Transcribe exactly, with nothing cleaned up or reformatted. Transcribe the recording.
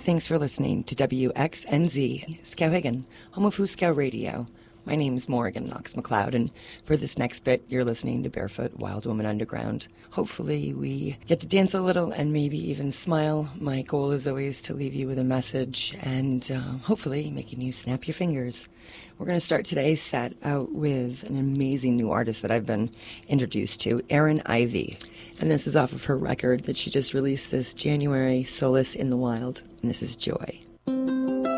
Thanks for listening to W X N Z, Skowhegan, home of Huskow Radio. My name's Morgan Knox McLeod, and for this next bit, you're listening to Barefoot Wild Woman Underground. Hopefully we get to dance a little and maybe even smile. My goal is always to leave you with a message and uh, hopefully making you snap your fingers. We're going to start today's set out with an amazing new artist that I've been introduced to, Erin Ivy. And this is off of her record that she just released this January, Solace in the Wild, and this is Joy.